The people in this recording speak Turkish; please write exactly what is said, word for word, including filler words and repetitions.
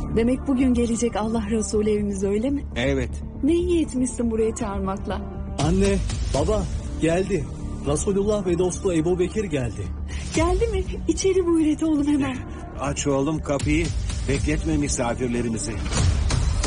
Demek bugün gelecek Allah Resulü evimize, öyle mi? Evet. Ne iyi etmişsin buraya çağırmakla. Anne, baba geldi. Resulullah ve dostu Ebu Bekir geldi. Geldi mi? İçeri buyur et oğlum hemen. Aç oğlum kapıyı. Bekletme misafirlerimizi.